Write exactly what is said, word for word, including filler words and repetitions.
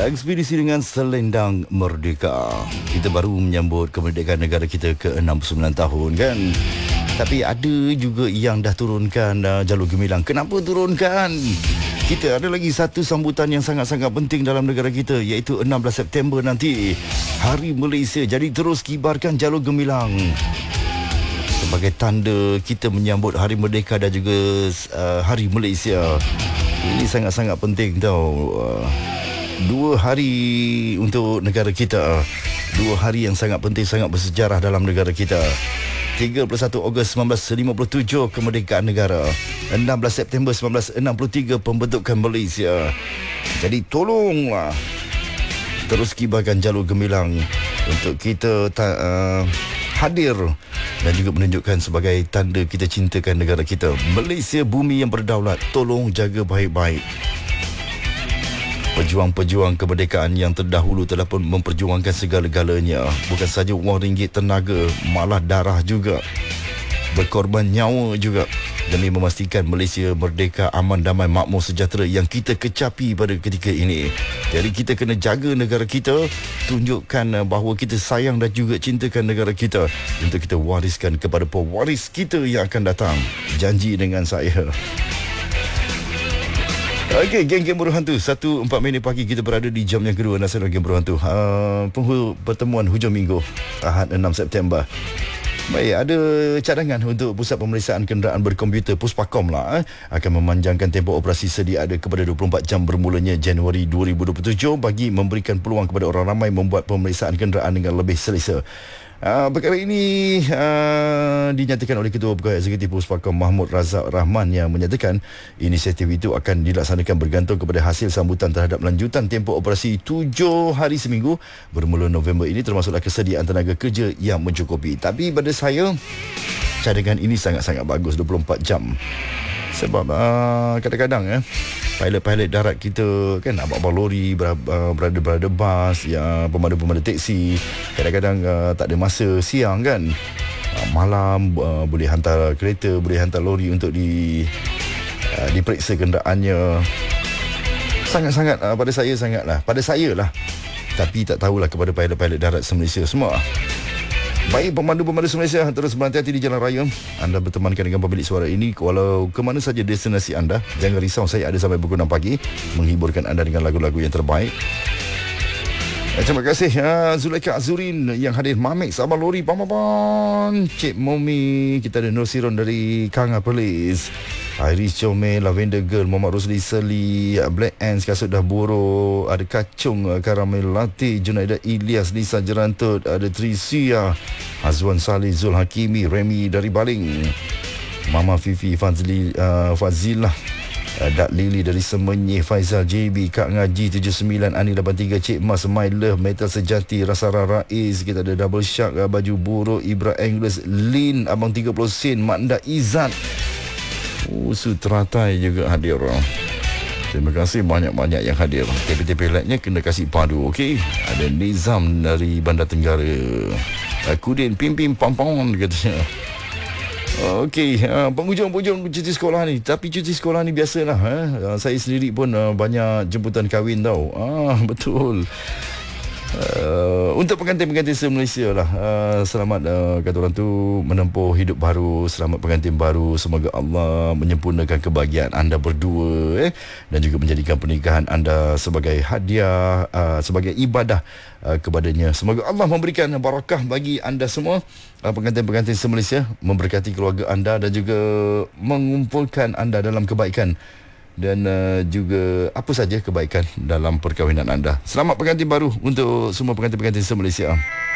Ekspedisi dengan selendang merdeka. Kita baru menyambut kemerdekaan negara kita ke enam puluh sembilan tahun kan. Tapi ada juga yang dah turunkan uh, jalur gemilang. Kenapa turunkan? Kita ada lagi satu sambutan yang sangat-sangat penting dalam negara kita, iaitu enam belas September nanti, Hari Malaysia. Jadi terus kibarkan jalur gemilang sebagai tanda kita menyambut Hari Merdeka dan juga uh, Hari Malaysia. Ini sangat-sangat penting tau. Uh, dua hari untuk negara kita. Dua hari yang sangat penting, sangat bersejarah dalam negara kita. tiga puluh satu Ogos seribu sembilan ratus lima puluh tujuh kemerdekaan negara. enam belas September seribu sembilan ratus enam puluh tiga pembentukan Malaysia. Jadi tolonglah terus kibarkan jalur gemilang untuk kita ta- uh, hadir dan juga menunjukkan sebagai tanda kita cintakan negara kita. Malaysia bumi yang berdaulat. Tolong jaga baik-baik. Pejuang-pejuang kemerdekaan yang terdahulu telah pun memperjuangkan segala-galanya. Bukan saja wang ringgit, tenaga, malah darah juga. Berkorban nyawa juga demi memastikan Malaysia merdeka, aman, damai, makmur, sejahtera yang kita kecapi pada ketika ini. Jadi kita kena jaga negara kita, tunjukkan bahawa kita sayang dan juga cintakan negara kita untuk kita wariskan kepada pewaris kita yang akan datang. Janji dengan saya. Okey, geng-geng Buruh Hantu. Satu empat minit pagi kita berada di jam yang kedua Nasional Geng Buruh Hantu. Uh, penghulu pertemuan hujung minggu Ahad enam September. Baik, ada cadangan untuk pusat pemeriksaan kenderaan berkomputer Puspakom lah eh, akan memanjangkan tempoh operasi sedia ada kepada dua puluh empat jam bermulanya Januari dua ribu dua puluh tujuh bagi memberikan peluang kepada orang ramai membuat pemeriksaan kenderaan dengan lebih selesa. Uh, perkara ini uh, dinyatakan oleh Ketua Pegawai Eksekutif Puspakom Mahmud Razak Rahman yang menyatakan inisiatif itu akan dilaksanakan bergantung kepada hasil sambutan terhadap lanjutan tempoh operasi tujuh hari seminggu bermula November ini, termasuklah kesediaan tenaga kerja yang mencukupi. Tapi pada saya, cadangan ini sangat-sangat bagus, dua puluh empat jam. Sebab uh, kadang-kadang eh, pilot-pilot darat kita kan, abang-abang lori, berada-berada bas, ya, pemandu-pemandu teksi, kadang-kadang uh, tak ada masa siang kan, uh, malam uh, boleh hantar kereta, boleh hantar lori untuk di uh, diperiksa kenderaannya. Sangat-sangat uh, pada saya sangatlah pada saya lah, tapi tak tahulah kepada pilot-pilot darat se-Malaysia semua. Baik, pemandu-pemandu Malaysia, terus berhati-hati di jalan raya. Anda bertemankan dengan pemilik suara ini walau ke mana saja destinasi anda. Jangan risau, saya ada sampai pukul enam pagi menghiburkan anda dengan lagu-lagu yang terbaik. Terima kasih uh, Zulaika Azurin yang hadir. Mamek Sabah Lori Pamapan, Cik Momi, kita ada Nur Siron dari Kanga Perlis, Iris Comel, Lavender Girl, Muhammad Rosli Seli, Black Ants, Kasut Dah Boro, ada Kacung, Karamel Latte, Junaida Ilyas, Nisa Jerantut, ada Trisia, Azwan Salih, Zul Hakimi, Remy dari Baling, Mama Fifi, Fazli, uh, Fazilah, Dak Lili dari Semenyih, Faizal J B, Kak Ngaji tujuh sembilan, Ani lapan tiga, Cik Mas, My Love, Metal Sejati, Rasara Rais, kita ada Double Shark, Baju Buruk, Ibra Anglers, Lin, Abang tiga puluh sen, Makda Izzat, oh, Suteratai juga hadir. Terima kasih banyak-banyak yang hadir. T P T P Lightnya kena kasih padu, okey. Ada Nizam dari Bandar Tenggara, Kudin Pimpin Pampon katanya. Okey, uh, penghujung-penghujung cuti sekolah ni. Tapi cuti sekolah ni biasalah eh. uh, Saya sendiri pun uh, banyak jemputan kahwin tau. Ah, betul. Uh, untuk pengantin-pengantin se-Malaysia lah, uh, selamat uh, kata orang tu menempuh hidup baru. Selamat pengantin baru. Semoga Allah menyempurnakan kebahagiaan anda berdua eh, dan juga menjadikan pernikahan anda sebagai hadiah, uh, sebagai ibadah uh, kepadanya. Semoga Allah memberikan barakah bagi anda semua, uh, pengantin-pengantin se-Malaysia, memberkati keluarga anda dan juga mengumpulkan anda dalam kebaikan dan uh, juga apa saja kebaikan dalam perkahwinan anda. Selamat pengantin baru untuk semua pengantin-pengantin se-Malaysia.